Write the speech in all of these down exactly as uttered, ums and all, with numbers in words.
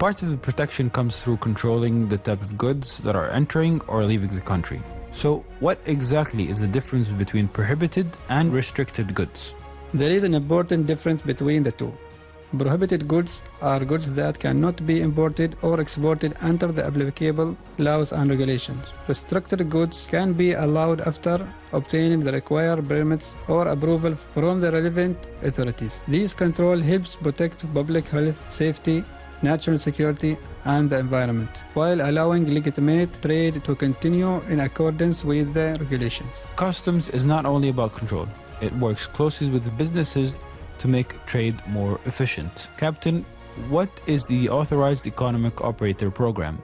Part of the protection comes through controlling the type of goods that are entering or leaving the country. So what exactly is the difference between prohibited and restricted goods? There is an important difference between the two. Prohibited goods are goods that cannot be imported or exported under the applicable laws and regulations. Restricted goods can be allowed after obtaining the required permits or approval from the relevant authorities. This control helps protect public health, safety, national security, and the environment, while allowing legitimate trade to continue in accordance with the regulations. Customs is not only about control. It works closely with the businesses to make trade more efficient. Captain, what is the Authorized Economic Operator Program?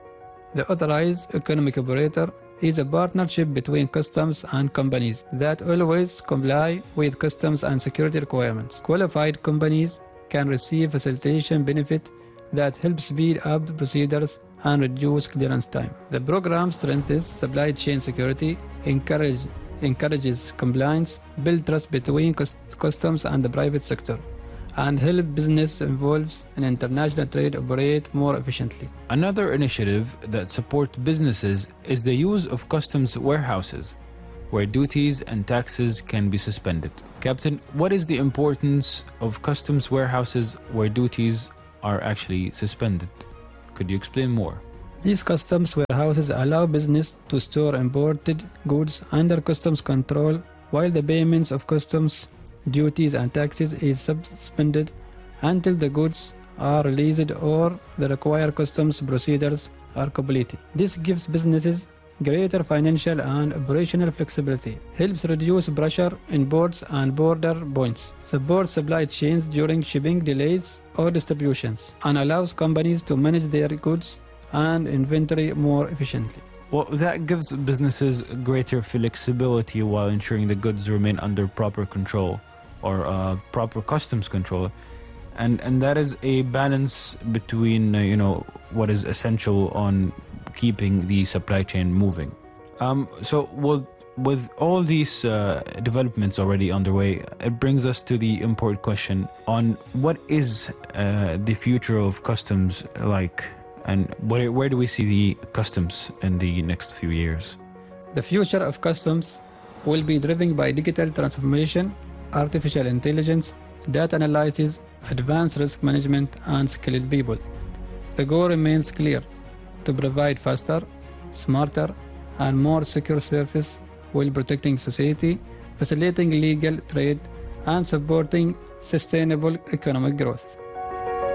The Authorized Economic Operator is a partnership between customs and companies that always comply with customs and security requirements. Qualified companies can receive facilitation benefit that helps speed up procedures and reduce clearance time. The program strengthens supply chain security, encourage encourages compliance, build trust between customs and the private sector, and help business involved in international trade operate more efficiently. Another initiative that supports businesses is the use of customs warehouses, where duties and taxes can be suspended. Captain, what is the importance of customs warehouses where duties are actually suspended? Could you explain more? These customs warehouses allow business to store imported goods under customs control while the payments of customs duties and taxes is suspended until the goods are released or the required customs procedures are completed. This gives businesses greater financial and operational flexibility, helps reduce pressure in ports and border points, supports supply chains during shipping delays or distributions, and allows companies to manage their goods and inventory more efficiently. Well, that gives businesses greater flexibility while ensuring the goods remain under proper control or uh, proper customs control. And and that is a balance between, uh, you know, what is essential on keeping the supply chain moving. Um, so well, with all these uh, developments already underway, it brings us to the important question on what is uh, the future of customs like? And where, where do we see the customs in the next few years? The future of customs will be driven by digital transformation, artificial intelligence, data analysis, advanced risk management, and skilled people. The goal remains clear: to provide faster, smarter, and more secure service while protecting society, facilitating legal trade, and supporting sustainable economic growth.